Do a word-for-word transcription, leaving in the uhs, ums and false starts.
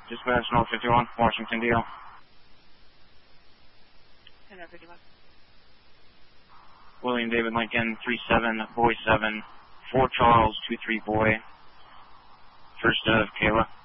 Dispatch North fifty-one, Washington D L. And North fifty-one. William David Lincoln, three seven, boy seven, four Charles, two three boy. First of Kayla.